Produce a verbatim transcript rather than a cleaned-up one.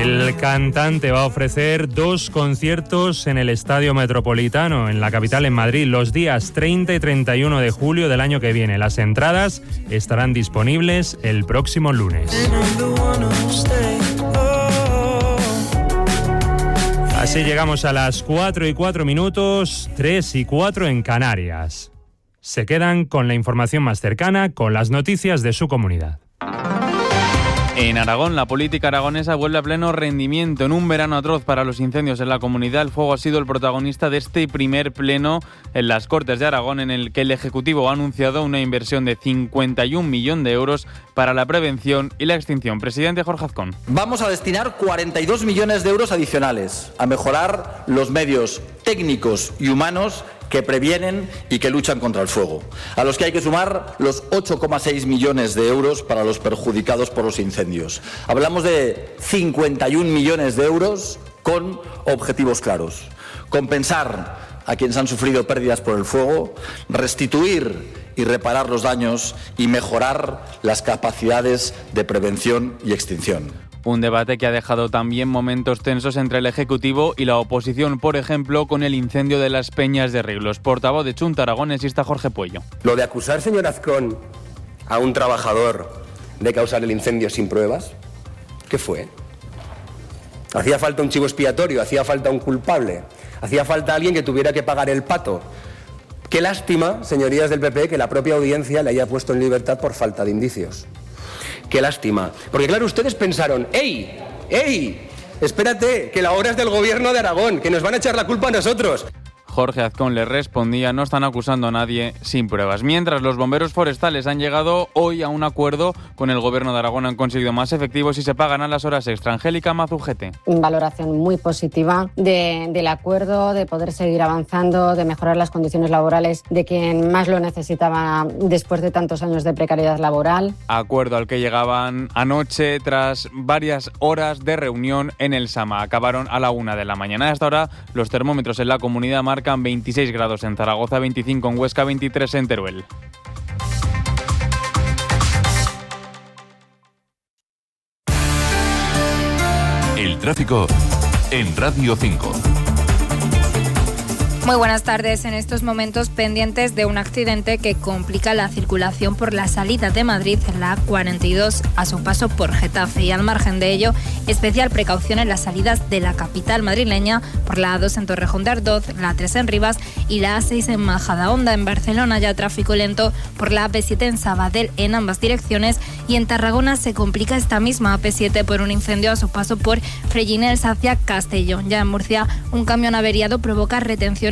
El cantante va a ofrecer dos conciertos en el Estadio Metropolitano, en la capital, en Madrid, los días treinta y treinta y uno de julio del año que viene. Las entradas estarán disponibles el próximo lunes. Así llegamos a las cuatro y cuatro minutos, tres y cuatro en Canarias. Se quedan con la información más cercana, con las noticias de su comunidad. En Aragón, la política aragonesa vuelve a pleno rendimiento. En un verano atroz para los incendios en la comunidad, el fuego ha sido el protagonista de este primer pleno en las Cortes de Aragón, en el que el Ejecutivo ha anunciado una inversión de cincuenta y un millones de euros para la prevención y la extinción. Presidente Jorge Azcón. Vamos a destinar cuarenta y dos millones de euros adicionales a mejorar los medios técnicos y humanos que previenen y que luchan contra el fuego, a los que hay que sumar los ocho coma seis millones de euros para los perjudicados por los incendios. Hablamos de cincuenta y un millones de euros con objetivos claros: compensar a quienes han sufrido pérdidas por el fuego, restituir y reparar los daños y mejorar las capacidades de prevención y extinción. Un debate que ha dejado también momentos tensos entre el Ejecutivo y la oposición, por ejemplo, con el incendio de las Peñas de Riglos. Portavoz de Chunta Aragonesista Jorge Puello. Lo de acusar, señor Azcón, a un trabajador de causar el incendio sin pruebas, ¿qué fue? ¿Hacía falta un chivo expiatorio? ¿Hacía falta un culpable? ¿Hacía falta alguien que tuviera que pagar el pato? Qué lástima, señorías del P P, que la propia audiencia le haya puesto en libertad por falta de indicios. Qué lástima. Porque claro, ustedes pensaron, ¡ey! ¡ey! Espérate, que la obra es del gobierno de Aragón, que nos van a echar la culpa a nosotros. Jorge Azcón le respondía: no están acusando a nadie sin pruebas. Mientras, los bomberos forestales han llegado hoy a un acuerdo con el Gobierno de Aragón. Han conseguido más efectivos y se pagan a las horas extra. Angélica Mazujete. Valoración muy positiva de, del acuerdo, de poder seguir avanzando, de mejorar las condiciones laborales de quien más lo necesitaba después de tantos años de precariedad laboral. Acuerdo al que llegaban anoche tras varias horas de reunión en el Sama. Acabaron a la una de la mañana. Hasta ahora los termómetros en la comunidad marcan veintiséis grados en Zaragoza, veinticinco en Huesca, veintitrés en Teruel. El tráfico en Radio cinco. Muy buenas tardes. En estos momentos pendientes de un accidente que complica la circulación por la salida de Madrid en la A cuarenta y dos a su paso por Getafe. Y al margen de ello, especial precaución en las salidas de la capital madrileña por la A dos en Torrejón de Ardoz, la A tres en Rivas y la A seis en Majadahonda. En Barcelona ya tráfico lento por la A P siete en Sabadell en ambas direcciones, y en Tarragona se complica esta misma A P siete por un incendio a su paso por Freginels hacia Castellón. Ya en Murcia, un camión averiado provoca retención